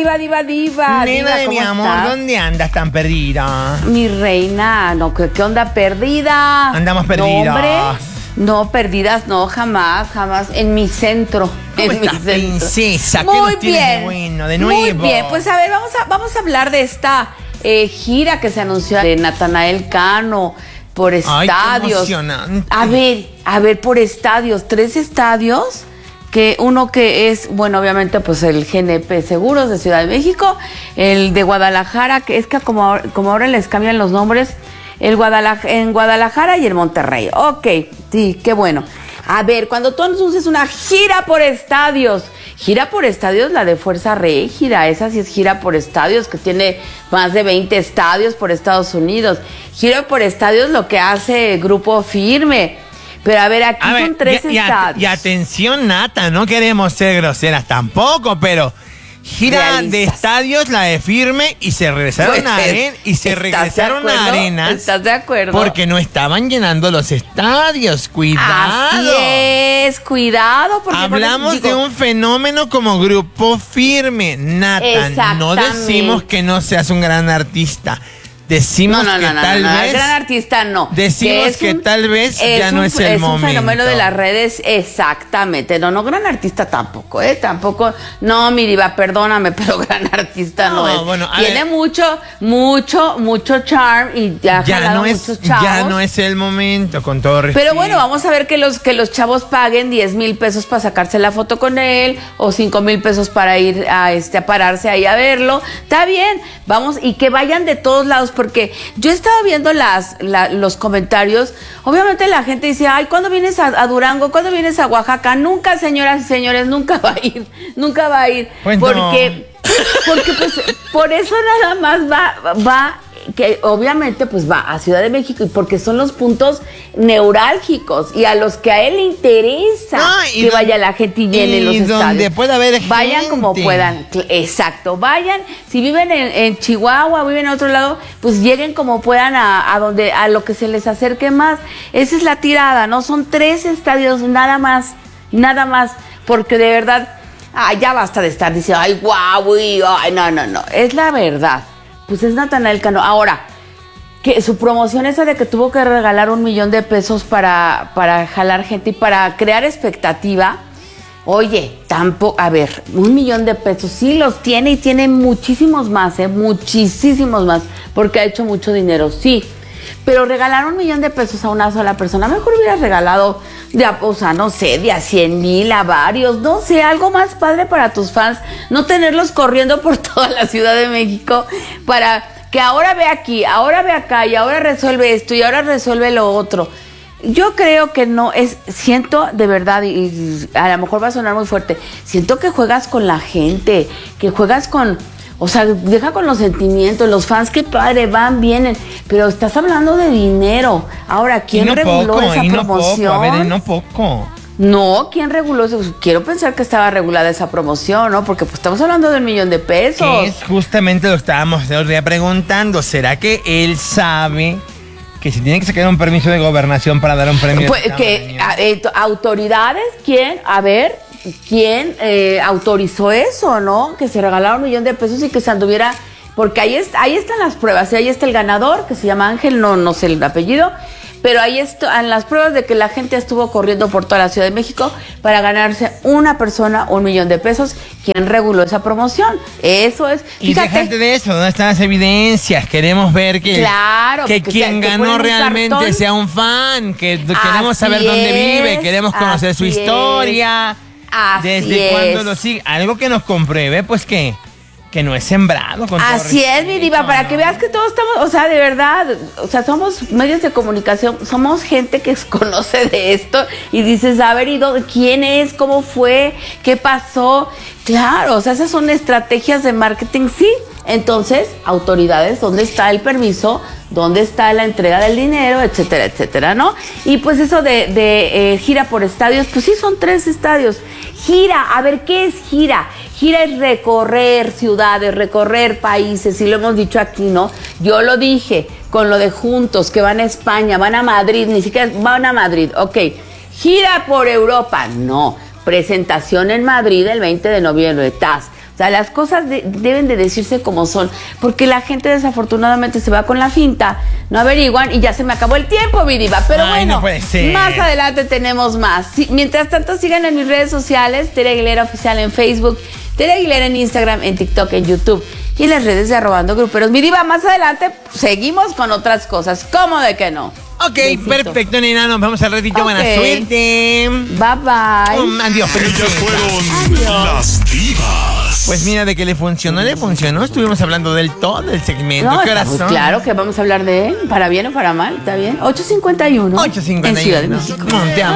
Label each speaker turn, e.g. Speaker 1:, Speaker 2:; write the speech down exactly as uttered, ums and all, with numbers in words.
Speaker 1: diva, diva, diva.
Speaker 2: Nena de mi amor,
Speaker 1: estás?
Speaker 2: ¿dónde andas tan perdida?
Speaker 1: Mi reina, no, ¿qué, qué onda perdida?
Speaker 2: Andamos perdidas.
Speaker 1: No, hombre, no, perdidas, no, jamás, jamás. En mi centro.
Speaker 2: ¿Cómo
Speaker 1: en mi
Speaker 2: estás,
Speaker 1: centro.
Speaker 2: princesa? ¿Qué
Speaker 1: Muy
Speaker 2: nos tienes
Speaker 1: bien.
Speaker 2: de bueno, de nuevo?
Speaker 1: Muy bien, pues a ver, vamos a, vamos a hablar de esta eh, gira que se anunció de Natanael Cano por
Speaker 2: Ay,
Speaker 1: estadios.
Speaker 2: qué emocionante.
Speaker 1: A ver, a ver, por estadios, tres estadios. Que uno que es, bueno, obviamente, pues el G N P Seguros de Ciudad de México, el de Guadalajara, que es que como, ahora- como ahora les cambian los nombres, el Guadalajara, en Guadalajara y en Monterrey. Ok, sí, qué bueno. A ver, cuando tú anuncias una gira por estadios, gira por estadios la de Fuerza Régida, esa sí es gira por estadios, que tiene más de veinte estadios por Estados Unidos. Gira por estadios lo que hace Grupo Firme. Pero a ver, aquí
Speaker 2: A ver,
Speaker 1: son tres
Speaker 2: y, y,
Speaker 1: estadios.
Speaker 2: y atención, Nata, no queremos ser groseras tampoco, pero gira
Speaker 1: Realistas.
Speaker 2: de estadios la de Firme y se regresaron
Speaker 1: Pues,
Speaker 2: a arena y se
Speaker 1: ¿estás de
Speaker 2: regresaron a
Speaker 1: acuerdo?
Speaker 2: arenas.
Speaker 1: ¿Estás de acuerdo?
Speaker 2: Porque no estaban llenando los estadios. Cuidado.
Speaker 1: Así es, cuidado. Porque
Speaker 2: Hablamos
Speaker 1: digo,
Speaker 2: de un fenómeno como Grupo Firme, Nata. No
Speaker 1: Exactamente.
Speaker 2: decimos que no seas un gran artista. Decimos
Speaker 1: No, no,
Speaker 2: que
Speaker 1: no, no,
Speaker 2: tal
Speaker 1: no, no,
Speaker 2: vez.
Speaker 1: el gran artista no.
Speaker 2: Decimos
Speaker 1: es
Speaker 2: que
Speaker 1: un-
Speaker 2: tal vez ya no
Speaker 1: un-
Speaker 2: es el
Speaker 1: Es un
Speaker 2: momento.
Speaker 1: fenómeno de las redes, exactamente. No, no, gran artista tampoco, ¿eh? Tampoco. No, mi diva, perdóname, pero gran artista no,
Speaker 2: No,
Speaker 1: es.
Speaker 2: bueno, a
Speaker 1: Tiene
Speaker 2: ver.
Speaker 1: mucho, mucho, mucho charm y ya ha
Speaker 2: Ya
Speaker 1: jalado
Speaker 2: no, es,
Speaker 1: muchos chavos.
Speaker 2: ya no es el momento, con todo respeto.
Speaker 1: Pero bueno, vamos a ver que los, que los chavos paguen diez mil pesos para sacarse la foto con él o cinco mil pesos para ir a, este, a pararse ahí a verlo. Está bien, vamos, y que vayan de todos lados, porque yo he estado viendo las, la- los comentarios. Obviamente la gente dice, ay, ¿cuándo vienes a, a Durango? ¿Cuándo vienes a Oaxaca? Nunca, señoras y señores, nunca va a ir, nunca va a ir.
Speaker 2: Pues no.
Speaker 1: porque, porque pues, por eso nada más va, va que obviamente pues va a Ciudad de México y porque son los puntos neurálgicos y a los que a él le interesa
Speaker 2: No, y
Speaker 1: que
Speaker 2: don-
Speaker 1: vaya la gente y llene
Speaker 2: y
Speaker 1: los estadios.
Speaker 2: donde pueda haber
Speaker 1: Vayan
Speaker 2: gente.
Speaker 1: como puedan, cl- exacto, vayan, si viven en, en Chihuahua, viven en otro lado, pues lleguen como puedan a, a donde, a lo que se les acerque más. Esa es la tirada, ¿no? Son tres estadios, nada más, nada más, porque de verdad, ay, ya basta de estar diciendo, ay, guau, y, ay, no, no, no, es la verdad. Pues es Natanael Cano. Ahora, que su promoción esa de que tuvo que regalar un millón de pesos para, para jalar gente y para crear expectativa. Oye, tampoco, a ver, un millón de pesos sí los tiene y tiene muchísimos más, ¿eh? Muchísimos más, porque ha hecho mucho dinero, sí. Pero regalar un millón de pesos a una sola persona, mejor hubieras regalado, de a, o sea, no sé, de a cien mil, a varios, no sé, algo más padre para tus fans, no tenerlos corriendo por toda la Ciudad de México para que ahora ve aquí, ahora ve acá y ahora resuelve esto y ahora resuelve lo otro. Yo creo que no es, siento de verdad, y, y a lo mejor va a sonar muy fuerte, siento que juegas con la gente, que juegas con, o sea, deja con los sentimientos, los fans que padre, van, vienen, pero estás hablando de dinero. Ahora, ¿quién
Speaker 2: Y no
Speaker 1: reguló
Speaker 2: poco,
Speaker 1: esa
Speaker 2: y no
Speaker 1: promoción?
Speaker 2: poco, a ver, y no poco.
Speaker 1: No, ¿quién reguló eso? Quiero pensar que estaba regulada esa promoción, ¿no? Porque pues estamos hablando del millón de pesos.
Speaker 2: Que es justamente lo que estábamos el otro día preguntando. ¿Será que él sabe que si tiene que sacar un permiso de gobernación para dar un premio?
Speaker 1: Pues,
Speaker 2: de
Speaker 1: que
Speaker 2: tamaño?
Speaker 1: a- eh, autoridades, ¿quién? A ver, ¿quién eh, autorizó eso, no? Que se regalara un millón de pesos y que se anduviera, porque ahí, es, ahí están las pruebas, y ahí está el ganador, que se llama Ángel, no, no sé el apellido, pero ahí están las pruebas de que la gente estuvo corriendo por toda la Ciudad de México para ganarse una persona un millón de pesos. ¿Quién reguló esa promoción? Eso es.
Speaker 2: Y
Speaker 1: Fíjate,
Speaker 2: déjate de eso, ¿dónde están las evidencias? Queremos ver que,
Speaker 1: Claro,
Speaker 2: que
Speaker 1: porque
Speaker 2: quien
Speaker 1: te- te
Speaker 2: ganó
Speaker 1: ponen un
Speaker 2: realmente
Speaker 1: cartón.
Speaker 2: sea un fan, que d- queremos
Speaker 1: Así
Speaker 2: saber dónde vive,
Speaker 1: es,
Speaker 2: queremos conocer su
Speaker 1: así es.
Speaker 2: historia,
Speaker 1: Así
Speaker 2: desde
Speaker 1: es.
Speaker 2: cuándo lo sigue. Algo que nos compruebe, pues que, que no es sembrado. Con todo
Speaker 1: Así es, mi
Speaker 2: respeto,
Speaker 1: diva, para
Speaker 2: ¿no?
Speaker 1: que veas que todos estamos, o sea, de verdad, o sea, somos medios de comunicación, somos gente que conoce de esto y dices, a ver, ¿y dónde, quién es? ¿Cómo fue? ¿Qué pasó? Claro, o sea, esas son estrategias de marketing, sí. Entonces, autoridades, ¿dónde está el permiso? ¿Dónde está la entrega del dinero? Etcétera, etcétera, ¿no? Y pues eso de, de eh, gira por estadios, pues sí, son tres estadios. Gira, a ver, ¿qué es gira? Gira es recorrer ciudades, recorrer países, y lo hemos dicho aquí, ¿no? Yo lo dije con lo de Juntos, que van a España, van a Madrid, ni siquiera van a Madrid, ok. Gira por Europa, no. Presentación en Madrid el veinte de noviembre, T A S. O sea, las cosas de- deben de decirse como son, porque la gente desafortunadamente se va con la finta, no averiguan y ya se me acabó el tiempo, mi diva. Pero
Speaker 2: Ay,
Speaker 1: bueno,
Speaker 2: no puede ser.
Speaker 1: más adelante tenemos más. Sí, mientras tanto, sigan en mis redes sociales, Tere Aguilera Oficial en Facebook, Tere Aguilera en Instagram, en TikTok, en YouTube y en las redes de Arrobando Gruperos. Mi diva, más adelante seguimos con otras cosas. ¿Cómo de que no?
Speaker 2: Ok,
Speaker 1: Besito.
Speaker 2: perfecto, nena. Nos vemos al ratito.
Speaker 1: Ok.
Speaker 2: Buena suerte.
Speaker 1: Bye, bye.
Speaker 2: Um, adiós, feliz
Speaker 3: Ellas
Speaker 2: fiesta.
Speaker 3: fueron las divas.
Speaker 2: Pues mira, de que le funcionó, le funcionó. Estuvimos hablando del todo el segmento.
Speaker 1: No,
Speaker 2: ¿Qué horas
Speaker 1: pues
Speaker 2: son?
Speaker 1: claro que vamos a hablar de él, para bien o para mal, ¿está bien? ocho cincuenta y uno
Speaker 2: ocho cincuenta y uno.
Speaker 1: en Ciudad de México.
Speaker 2: Monte